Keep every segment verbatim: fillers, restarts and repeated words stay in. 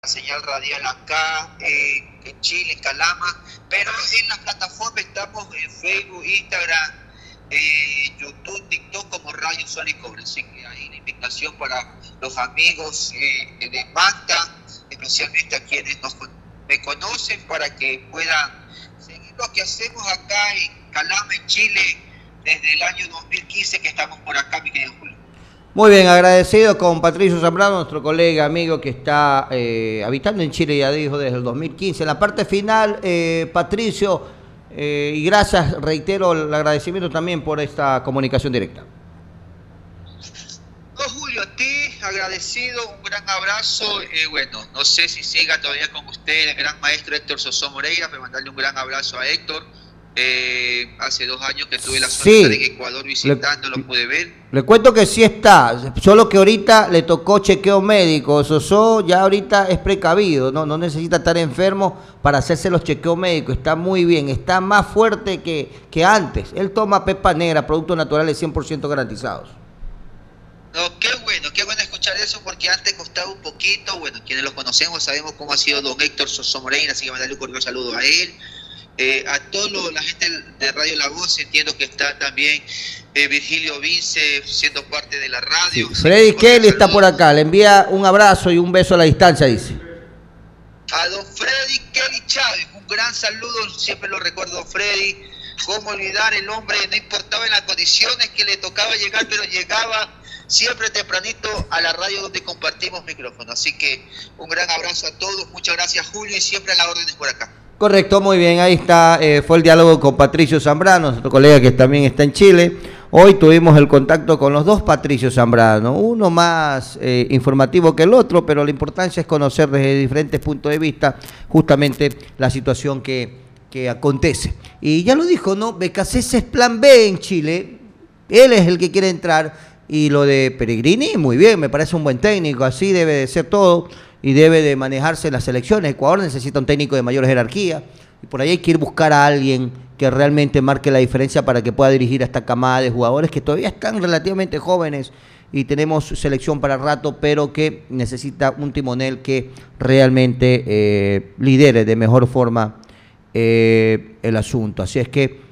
señal radial acá eh, en Chile, en Calama, pero en la plataforma estamos en Facebook, Instagram, eh, YouTube, TikTok como Radio Sol y Cobre. Así que hay una invitación para los amigos eh, de Manta, especialmente a quienes nos, me conocen, para que puedan seguir lo que hacemos acá en Calama, en Chile, desde el año dos mil quince que estamos por acá, mi querido Julio. Muy bien, agradecido con Patricio Zambrano, nuestro colega, amigo que está eh, habitando en Chile, ya dijo, desde el dos mil quince. En la parte final, eh, Patricio, eh, y gracias, reitero el agradecimiento también por esta comunicación directa. No, Julio, a ti, agradecido, un gran abrazo. Eh, bueno, no sé si siga todavía con usted el gran maestro Héctor Sosó Moreira, pero mandarle un gran abrazo a Héctor. Eh, hace dos años que tuve la suerte sí, de en Ecuador visitando, le, lo pude ver. Le cuento que sí está, solo que ahorita le tocó chequeo médico. Sosó ya ahorita es precavido, no, no necesita estar enfermo para hacerse los chequeos médicos, está muy bien, está más fuerte que, que antes. Él toma pepa negra, productos naturales cien por ciento garantizados. No, qué bueno, qué bueno escuchar eso, porque antes costaba un poquito. Bueno, quienes lo conocemos sabemos cómo ha sido don Héctor Sosó Moreira, así que mandarle un cordial saludo a él. Eh, a toda la gente de Radio La Voz, entiendo que está también eh, Virgilio Vince siendo parte de la radio. Sí, Freddy Kelly está por acá, le envía un abrazo y un beso a la distancia, dice. A don Freddy Kelly Chávez, un gran saludo, siempre lo recuerdo, Freddy. Cómo olvidar, el hombre, no importaba en las condiciones que le tocaba llegar, pero llegaba siempre tempranito a la radio donde compartimos micrófono. Así que un gran abrazo a todos, muchas gracias, Julio, y siempre a las órdenes por acá. Correcto, muy bien, ahí está, eh, fue el diálogo con Patricio Zambrano, nuestro colega que también está en Chile. Hoy tuvimos el contacto con los dos Patricio Zambrano, uno más eh, informativo que el otro, pero la importancia es conocer desde diferentes puntos de vista justamente la situación que, que acontece. Y ya lo dijo, ¿no? Becasese es plan B en Chile, él es el que quiere entrar, y lo de Peregrini, muy bien, me parece un buen técnico, así debe de ser todo. Y debe de manejarse en las elecciones. Ecuador necesita un técnico de mayor jerarquía y por ahí hay que ir a buscar a alguien que realmente marque la diferencia para que pueda dirigir a esta camada de jugadores que todavía están relativamente jóvenes y tenemos selección para rato, pero que necesita un timonel que realmente eh, lidere de mejor forma eh, el asunto. Así es que,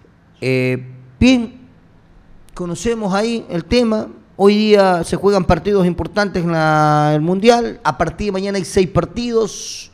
eh, bien, conocemos ahí el tema. Hoy día se juegan partidos importantes en la, el Mundial. A partir de mañana hay seis partidos.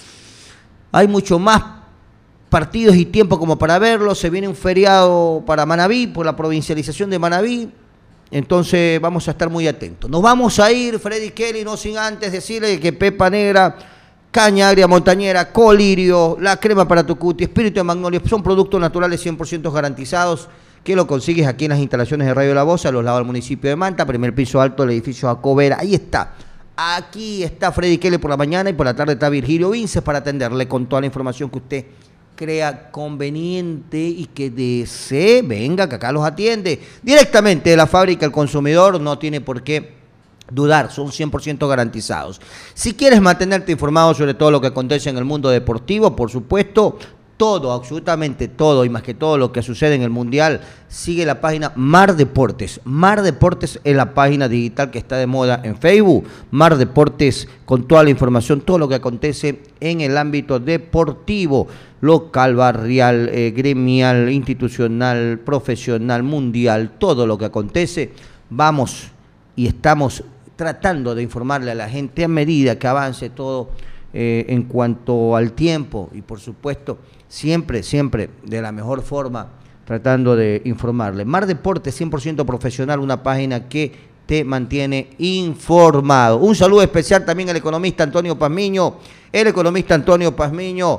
Hay mucho más partidos y tiempo como para verlos. Se viene un feriado para Manabí, por la provincialización de Manabí. Entonces vamos a estar muy atentos. Nos vamos a ir, Freddy Kelly, no sin antes decirle que pepa negra, caña agria montañera, colirio, la crema para tu cutis, espíritu de magnolia, son productos naturales cien por ciento garantizados, que lo consigues aquí en las instalaciones de Radio La Voz, a los lados del municipio de Manta, primer piso alto del edificio Jacobera. Ahí está. Aquí está Freddy Kelly por la mañana y por la tarde está Virgilio Vinces para atenderle con toda la información que usted crea conveniente y que desee. Venga, que acá los atiende directamente de la fábrica. El consumidor no tiene por qué dudar, son cien por ciento garantizados. Si quieres mantenerte informado sobre todo lo que acontece en el mundo deportivo, por supuesto, todo, absolutamente todo, y más que todo lo que sucede en el Mundial, sigue la página Mar Deportes. Mar Deportes es la página digital que está de moda en Facebook. Mar Deportes con toda la información, todo lo que acontece en el ámbito deportivo, local, barrial, eh, gremial, institucional, profesional, mundial, todo lo que acontece. Vamos y estamos tratando de informarle a la gente a medida que avance todo eh, en cuanto al tiempo y por supuesto siempre, siempre de la mejor forma, tratando de informarle. Mar Deportes, cien por ciento profesional, una página que te mantiene informado. Un saludo especial también al economista Antonio Pazmiño, el economista Antonio Pazmiño,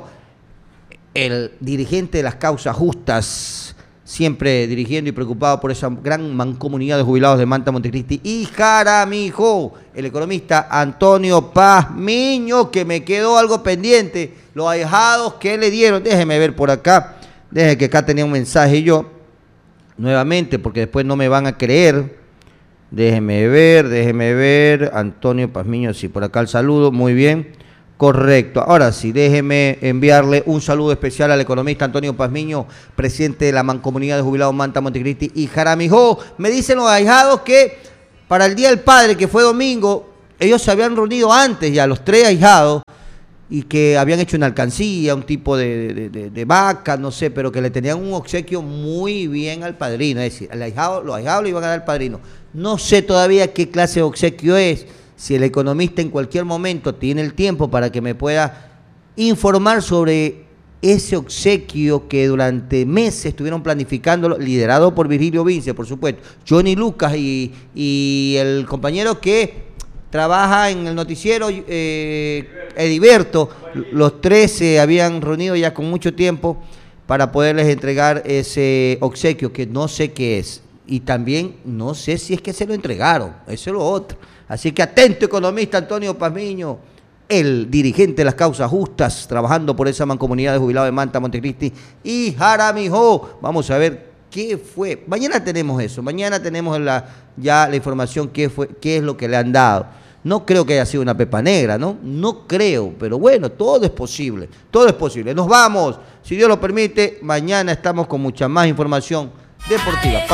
el dirigente de las causas justas, siempre dirigiendo y preocupado por esa gran mancomunidad de jubilados de Manta, Montecristi y Jaramillo. El economista Antonio Pazmiño, que me quedó algo pendiente, los ahijados que le dieron. Déjeme ver por acá, déjeme que acá tenía un mensaje yo, nuevamente, porque después no me van a creer. Déjeme ver, déjeme ver, Antonio Pazmiño, sí, por acá el saludo, muy bien. Correcto. Ahora sí, déjeme enviarle un saludo especial al economista Antonio Pazmiño, presidente de la Mancomunidad de Jubilados Manta, Montecristi y Jaramillo. Me dicen los ahijados que para el Día del Padre, que fue domingo, ellos se habían reunido antes ya, los tres ahijados, y que habían hecho una alcancía, un tipo de, de, de, de vaca, no sé, pero que le tenían un obsequio muy bien al padrino, es decir, al ahijado, los ahijados le iban a dar al padrino. No sé todavía qué clase de obsequio es, si el economista en cualquier momento tiene el tiempo para que me pueda informar sobre ese obsequio que durante meses estuvieron planificándolo, liderado por Virgilio Vince, por supuesto, Johnny Lucas y, y el compañero que trabaja en el noticiero, eh, Ediberto. Los tres se habían reunido ya con mucho tiempo para poderles entregar ese obsequio que no sé qué es, y también no sé si es que se lo entregaron, eso es lo otro. Así que atento, economista Antonio Pazmiño, el dirigente de las causas justas, trabajando por esa mancomunidad de jubilados de Manta, Montecristi y Jaramillo. Vamos a ver qué fue. Mañana tenemos eso, mañana tenemos la, ya la información qué fue, qué es lo que le han dado. No creo que haya sido una pepa negra, ¿no? No creo, pero bueno, todo es posible, todo es posible. Nos vamos, si Dios lo permite, mañana estamos con mucha más información deportiva.